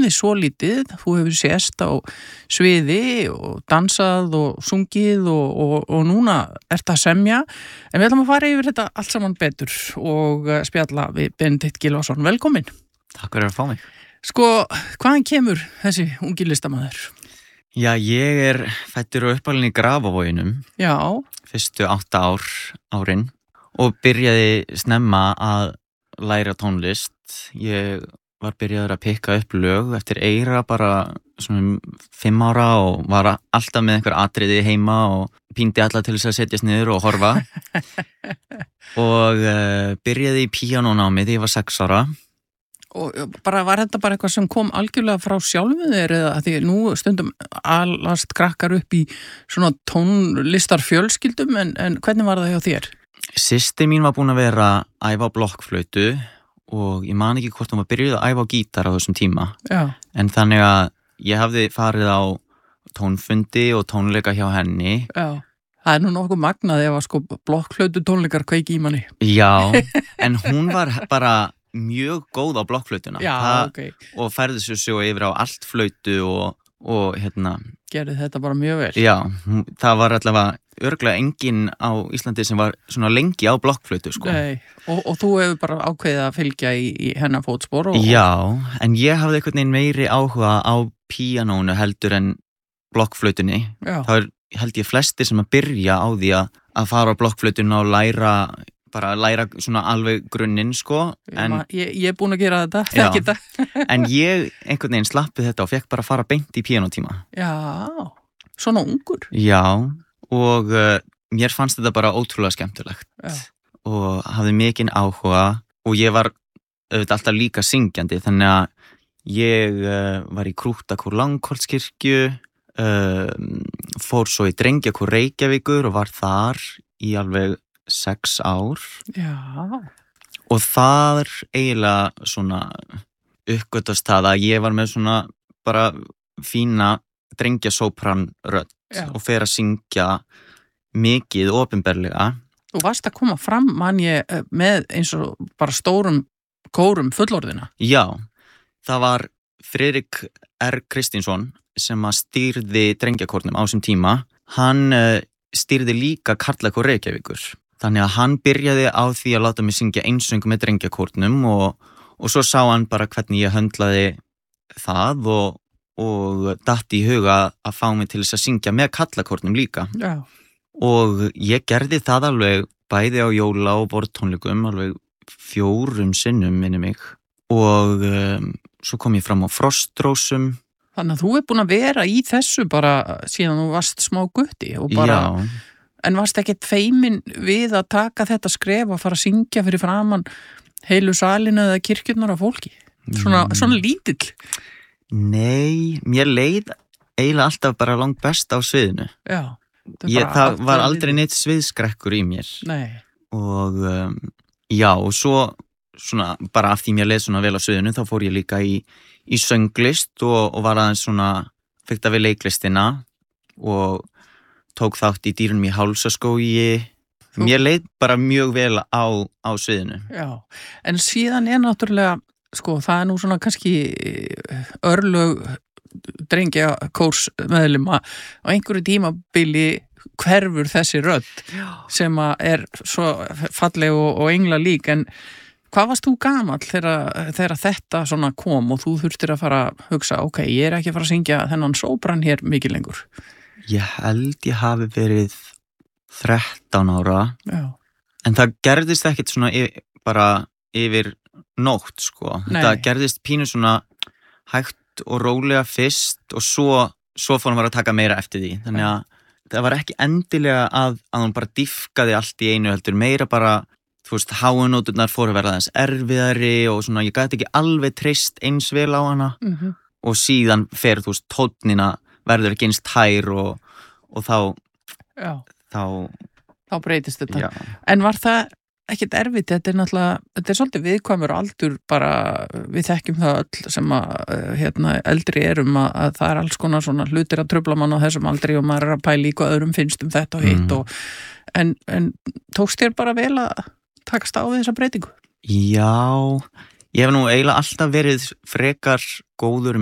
æfði svolítið, þú hefur sést á sviði og dansað og sungið og núna ert að semja, en við ætlum að fara yfir þetta allt saman betur og spjalla við Benedikt Gylfason. Velkomin. Takk fyrir að fá mig. Sko, hvaðan kemur þessi ungi listamaður? Já, ég fæddur og uppalinn í Grafarvoginum. Já. Fyrstu 8 árin og byrjaði snemma að læra tónlist. Ég var byrjaður að pikka upp lög eftir Eyra bara svona 5 ára og var alltaf með einhver atriði heima og píndi alla til þess að setjast niður og horfa. Og byrjaði í píanónámi þegar ég var 6 ára. Og var þetta bara eitthvað sem kom algjörlega frá sjálfu þér eða því nú stundum alast krakkar upp í svona tónlistar fjölskyldum en hvernig var það hjá þér? Systir mín var búin að vera að æfa á blokkflautu og ég man ekki hvort hún var byrjuð að æfa á gítar á þessum tíma. Já. En þannig að ég hafði farið á tónfundi og tónleika hjá henni. Já. Það nú nokkuð magnað ef að sko blokkflautu tónleikar kveiki í manni. Já, en hún var bara mjög góð á blokkflautuna. Já, ok. Og færði svo yfir á allt flautu og gerði þetta bara mjög vel. Já, það var allavega örugglega enginn á Íslandi sem var svona lengi á blokkflautu, sko. Nei, og þú hefur bara ákveðið að fylgja í hennar fótspor Já, en ég hafði einhvern veginn meiri áhuga á píanónu heldur en blokkflautunni. Já. Það held ég flestir sem að byrja á því að fara á blokkflautuna og læra svona alveg grunninn, sko. Ég er búin að gera þetta. En ég einhvern veginn slappið þetta og fekk bara að fara beint í píanótíma. Já, svona ungur. Já, og mér fannst þetta bara ótrúlega skemmtilegt. Já. Og hafði mikinn áhuga og ég var auðvitað alltaf líka syngjandi, þannig að ég var í Krúttakór Langholtskirkju, fór svo í Drengjakór Reykjavíkur og var þar í alveg 6 ár. Já. Og þar eiginlega svona uppgötast það að ég var með svona bara fína drengjasópran rödd. Já. Og fer að syngja mikið opinberlega. Þú varst að koma fram, man ég, með eins og bara stórum kórum fullorðina. Já, það var Friðrik R. Kristinsson sem að stýrði drengjakórnum á þessum tíma. Hann stýrði líka Karlakór Reykjavíkur. Þannig að hann byrjaði á því að láta mig syngja einsöng með drengjakórnum og svo sá hann bara hvernig ég höndlaði það og datt í huga að fá mig til þess að syngja með Karlakórnum líka. Já. Og ég gerði það alveg bæði á jóla- og vortónleikum alveg 4 sinnum minni mig og svo kom ég fram á Frostrósum. Þannig að þú búin að vera í þessu bara síðan þú varst smá gutti og bara... Já. En varst ekkert feimin við að taka þetta skref og fara að syngja fyrir framan heilu salina eða kirkjurnar af fólki? Svona lítill? Nei, mér leið eiginlega alltaf bara langt best á sviðinu. Já. Það var aldrei neitt sviðskrekkur í mér. Nei. Og já, og svo svona bara af því mér leið svona vel á sviðinu þá fór ég líka í sönglist og var aðeins svona fyrta við leiklistina og tók þátt í Dýrunum í Hálsaskógi. Mér leið bara mjög vel á sviðinu. Já, en síðan náttúrulega, sko, það nú svona kannski örlög drengjakórs meðlima á einhverju tímabili hverfur þessi rödd sem að svo falleg og engla lík, en hvað varst þú gamall þegar þetta svona kom og þú þurftir að fara að hugsa, ok, ég ekki að fara að syngja þennan sópran hér mikið lengur? Ég held ég hafi verið 13 ára. Já. En það gerðist ekkert svona bara yfir nótt, sko. Nei. Þetta gerðist pínu svona hægt og rólega fyrst og svo fór hann bara að taka meira eftir því. Þannig að það var ekki endilega að hann bara dýfkaði allt í einu heldur, meira bara, þú veist, háunóturnar fóru að verða aðeins erfiðari og svona, ég gæti ekki alveg treyst eins vel á hana. Mhm. Og síðan fer, þú veist, tónnina verður ekki eins tær og þá breytist þetta. Já. En var það ekkert erfitt? Þetta er svolítið viðkvæmur aldur, bara við þekkjum það öll sem að eldri erum að það alls konar svona hlutir að trufla mann á þessum aldri og maður að pæla í hvað öðrum finnst þetta og hitt en tókst þér bara vel að takast á við þessa breytingu? Já, ég hef nú eiginlega alltaf verið frekar góður